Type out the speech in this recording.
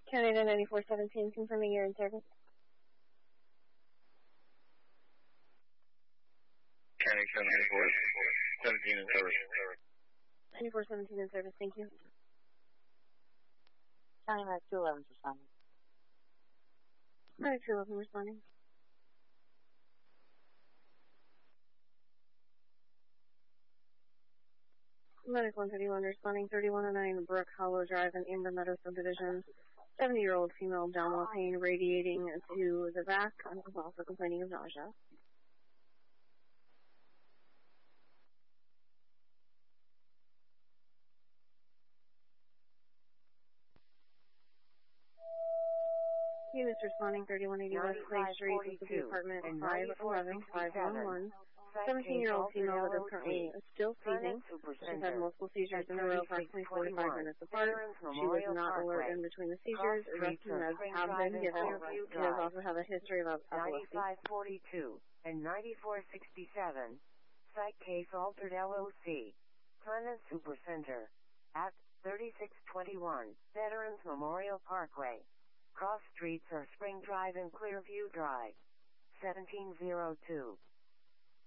Canada 9417, confirming you're in service. Canada 9417 in service. 9417 in service, thank you. County Med 211 responding. Medic 211 responding. Medic 131 responding, 3109 Brook Hollow Drive in Amber Meadow Subdivision. 70-year-old female abdominal pain radiating to the back and was also complaining of nausea. Units responding, 3180 West Clay Street, City Apartment 511 511. 17-year-old female that is currently still seizing. She's had multiple seizures in a row, approximately 45 minutes apart. She was not alert in between the seizures. Arresting meds have been given. She does also have a history of epilepsy. 9542 and 9467. Site case altered LOC. Clemens Supercenter. At 3621 Veterans Memorial Parkway. Cross streets are Spring Drive and Clearview Drive. 1702.